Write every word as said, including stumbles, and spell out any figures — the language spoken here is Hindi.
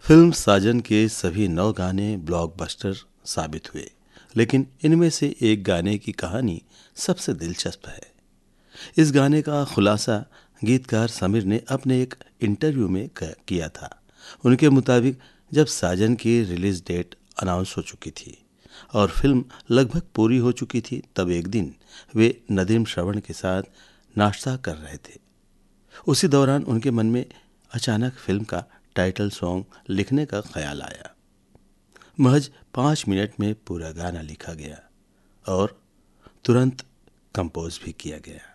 फिल्म साजन के सभी नौ गाने ब्लॉकबस्टर साबित हुए, लेकिन इनमें से एक गाने की कहानी सबसे दिलचस्प है। इस गाने का खुलासा गीतकार समीर ने अपने एक इंटरव्यू में क- किया था। उनके मुताबिक जब साजन की रिलीज डेट अनाउंस हो चुकी थी और फिल्म लगभग पूरी हो चुकी थी, तब एक दिन वे नदीम श्रवण के साथ नाश्ता कर रहे थे। उसी दौरान उनके मन में अचानक फिल्म का टाइटल सॉन्ग लिखने का ख्याल आया। महज पाँच मिनट में पूरा गाना लिखा गया और तुरंत कंपोज भी किया गया।